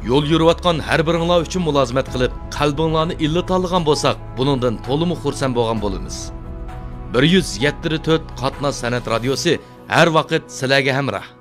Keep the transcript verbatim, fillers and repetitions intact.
yo'l yurayotgan har biringlar uchun mulozimat qilib, qalbinglarni illit olgan bo'lsak, buningdan to'liq xursand bo'lgan bo'lamiz. bir yuz yetti to'rt Qatnaz san'at radiosi har vaqt sizlarga hamroh.